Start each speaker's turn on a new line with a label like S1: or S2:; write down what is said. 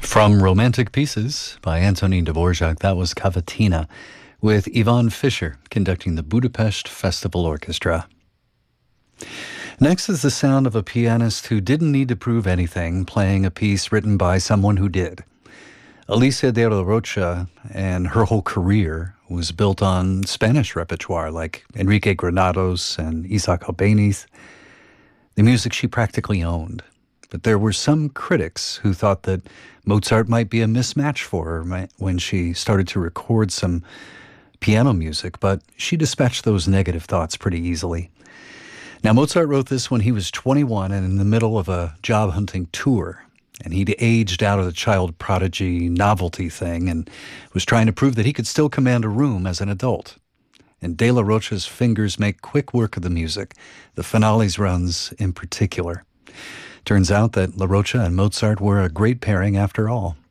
S1: From Romantic Pieces by Antonin Dvorak, that was Cavatina, with Ivan Fischer conducting the Budapest Festival Orchestra. Next is the sound of a pianist who didn't need to prove anything, playing a piece written by someone who did. Alicia de la Rocha and her whole career was built on Spanish repertoire like Enrique Granados and Isaac Albéniz, the music she practically owned. But there were some critics who thought that Mozart might be a mismatch for her when she started to record some piano music, but she dispatched those negative thoughts pretty easily. Now, Mozart wrote this when he was 21 and in the middle of a job-hunting tour, and he'd aged out of the child prodigy novelty thing and was trying to prove that he could still command a room as an adult. And De La Rocha's fingers make quick work of the music, the finales runs in particular. Turns out that La Rocha and Mozart were a great pairing after all.